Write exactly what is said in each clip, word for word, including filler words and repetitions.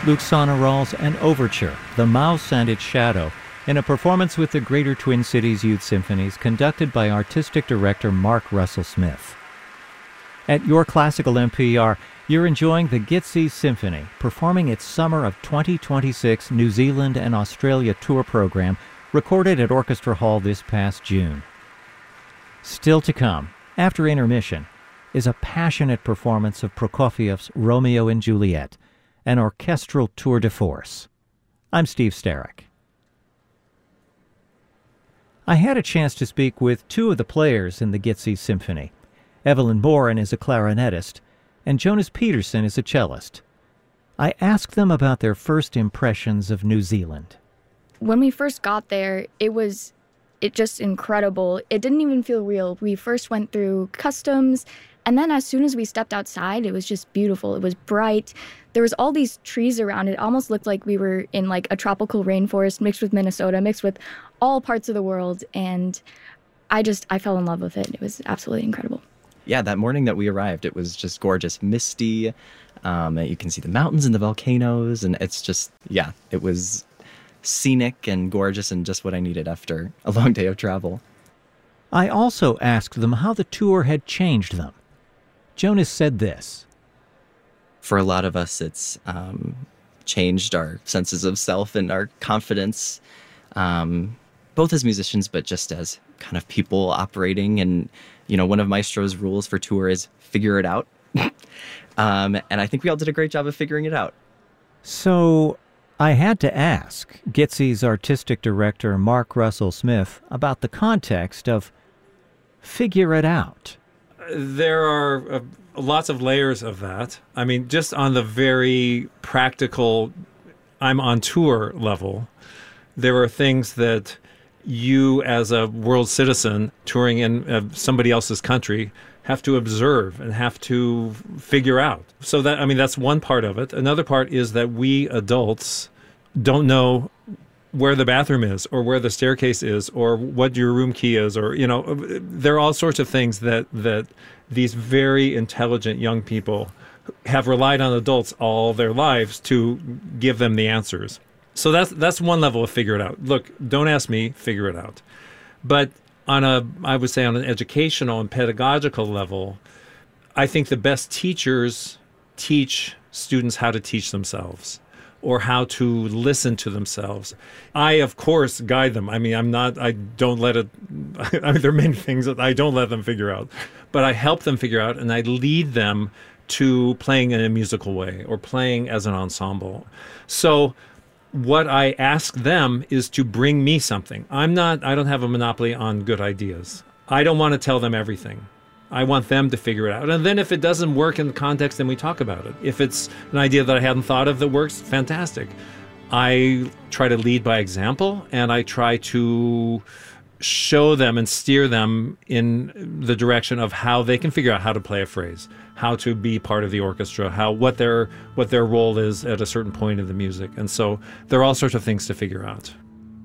Luke Sonarol's An Overture, The Mouse and Its Shadow, in a performance with the Greater Twin Cities Youth Symphonies conducted by artistic director Mark Russell Smith. At Your Classical N P R, you're enjoying the Gitzi Symphony, performing its Summer of twenty twenty-six New Zealand and Australia tour program, recorded at Orchestra Hall this past June. Still to come, after intermission, is a passionate performance of Prokofiev's Romeo and Juliet, an orchestral tour de force. I'm Steve Starrick. I had a chance to speak with two of the players in the Gitzi Symphony. Evelyn Boren is a clarinetist, and Jonas Peterson is a cellist. I asked them about their first impressions of New Zealand. When we first got there, it was it just incredible. It didn't even feel real. We first went through customs, and then as soon as we stepped outside, it was just beautiful. It was bright. There was all these trees around. It almost looked like we were in like a tropical rainforest mixed with Minnesota, mixed with all parts of the world. And I just, I fell in love with it. It was absolutely incredible. Yeah, that morning that we arrived, it was just gorgeous, misty. Um, you can see the mountains and the volcanoes, and it's just, yeah, it was scenic and gorgeous and just what I needed after a long day of travel. I also asked them how the tour had changed them. Jonas said this. For a lot of us, it's um, changed our senses of self and our confidence, um, both as musicians, but just as kind of people operating. And, you know, one of Maestro's rules for tour is figure it out. um, and I think we all did a great job of figuring it out. So I had to ask Gitzi's artistic director, Mark Russell Smith, about the context of figure it out. There are uh, lots of layers of that. I mean, just on the very practical, I'm on tour level, there are things that you as a world citizen touring in uh, somebody else's country have to observe and have to figure out. So that, I mean, that's one part of it. Another part is that we adults don't know where the bathroom is or where the staircase is or what your room key is, or, you know, there are all sorts of things that, that these very intelligent young people have relied on adults all their lives to give them the answers. So that's that's one level of figure it out. Look, don't ask me, figure it out. But on a, I would say on an educational and pedagogical level, I think the best teachers teach students how to teach themselves, or how to listen to themselves. I, of course, guide them. I mean, I'm not, I don't let it, I mean, there are many things that I don't let them figure out, but I help them figure out, and I lead them to playing in a musical way or playing as an ensemble. So what I ask them is to bring me something. I'm not, I don't have a monopoly on good ideas. I don't want to tell them everything. I want them to figure it out. And then if it doesn't work in the context, then we talk about it. If it's an idea that I hadn't thought of that works, fantastic. I try to lead by example, and I try to show them and steer them in the direction of how they can figure out how to play a phrase, how to be part of the orchestra, how what their what their role is at a certain point in the music. And so there are all sorts of things to figure out.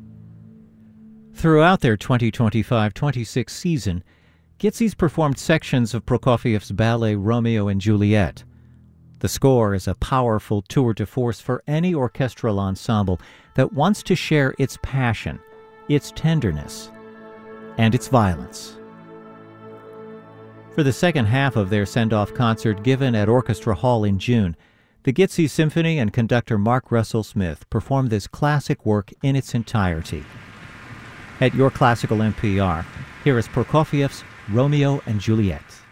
Throughout their twenty twenty-five twenty-six season, Gitzi's performed sections of Prokofiev's ballet Romeo and Juliet. The score is a powerful tour de force for any orchestral ensemble that wants to share its passion, its tenderness, and its violence. For the second half of their send-off concert given at Orchestra Hall in June, the Gitzi Symphony and conductor Mark Russell Smith performed this classic work in its entirety. At Your Classical N P R, here is Prokofiev's Romeo and Juliet.